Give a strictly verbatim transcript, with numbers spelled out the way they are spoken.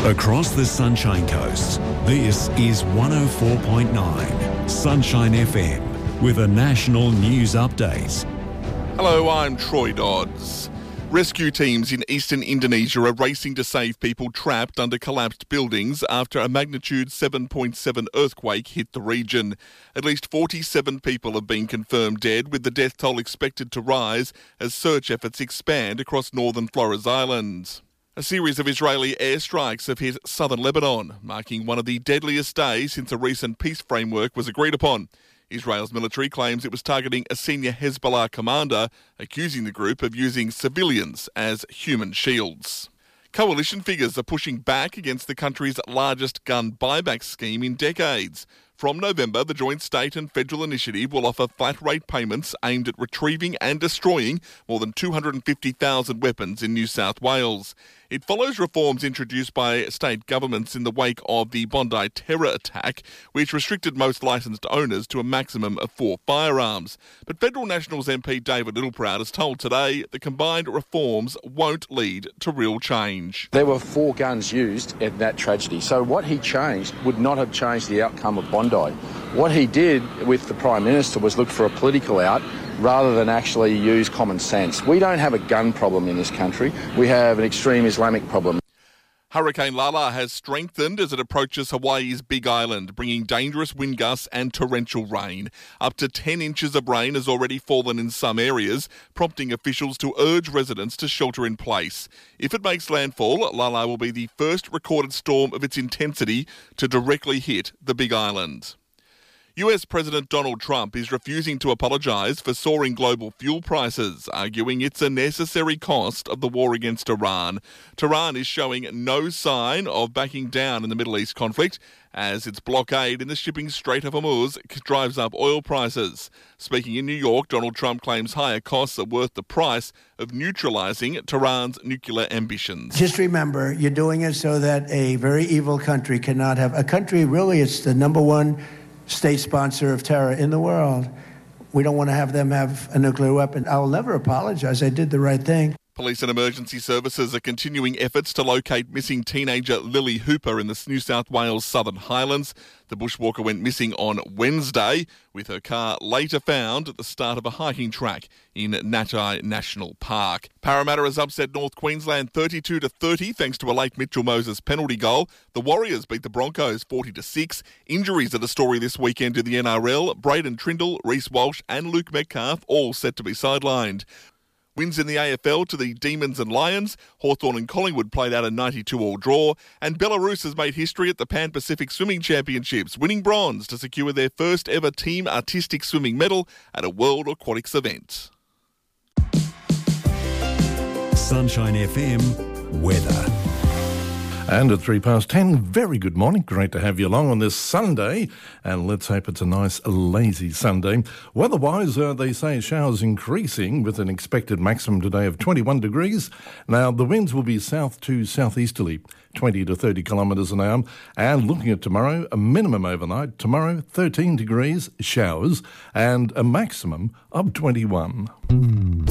Across the Sunshine Coast, this is one oh four point nine Sunshine F M with a national news update. Hello, I'm Troy Dodds. Rescue teams in eastern Indonesia are racing to save people trapped under collapsed buildings after a magnitude seven point seven earthquake hit the region. At least forty-seven people have been confirmed dead, with the death toll expected to rise as search efforts expand across northern Flores Island. A series of Israeli airstrikes have hit southern Lebanon, marking one of the deadliest days since a recent peace framework was agreed upon. Israel's military claims it was targeting a senior Hezbollah commander, accusing the group of using civilians as human shields. Coalition figures are pushing back against the country's largest gun buyback scheme in decades. From November, the joint state and federal initiative will offer flat-rate payments aimed at retrieving and destroying more than two hundred fifty thousand weapons in New South Wales. It follows reforms introduced by state governments in the wake of the Bondi terror attack, which restricted most licensed owners to a maximum of four firearms. But Federal Nationals M P David Littleproud has told Today the combined reforms won't lead to real change. There were four guns used in that tragedy, so what he changed would not have changed the outcome of Bondi. What he did with the Prime Minister was look for a political out rather than actually use common sense. We don't have a gun problem in this country. We have an extreme Islamic problem. Hurricane Lala has strengthened as it approaches Hawaii's Big Island, bringing dangerous wind gusts and torrential rain. Up to ten inches of rain has already fallen in some areas, prompting officials to urge residents to shelter in place. If it makes landfall, Lala will be the first recorded storm of its intensity to directly hit the Big Island. U S President Donald Trump is refusing to apologise for soaring global fuel prices, arguing it's a necessary cost of the war against Iran. Tehran is showing no sign of backing down in the Middle East conflict, as its blockade in the shipping Strait of Hormuz drives up oil prices. Speaking in New York, Donald Trump claims higher costs are worth the price of neutralising Tehran's nuclear ambitions. Just remember, you're doing it so that a very evil country cannot have... A country, really, it's the number one state sponsor of terror in the world. We don't want to have them have a nuclear weapon. I'll never apologize. I did the right thing. Police and emergency services are continuing efforts to locate missing teenager Lily Hooper in the New South Wales Southern Highlands. The bushwalker went missing on Wednesday, with her car later found at the start of a hiking track in Natai National Park. Parramatta has upset North Queensland thirty-two to thirty thanks to a late Mitchell Moses penalty goal. The Warriors beat the Broncos forty to six. Injuries are the story this weekend in the N R L. Braden Trindle, Reece Walsh and Luke Metcalf all set to be sidelined. Wins in the A F L to the Demons and Lions. Hawthorn and Collingwood played out a ninety-two all draw. And Belarus has made history at the Pan Pacific Swimming Championships, winning bronze to secure their first ever team artistic swimming medal at a World Aquatics event. Sunshine F M weather. And at three past ten, very good morning. Great to have you along on this Sunday. And let's hope it's a nice, lazy Sunday. Weather-wise, uh, they say showers increasing with an expected maximum today of twenty-one degrees. Now, the winds will be south to southeasterly, twenty to thirty kilometres an hour. And looking at tomorrow, a minimum overnight. Tomorrow, thirteen degrees, showers, and a maximum of twenty-one.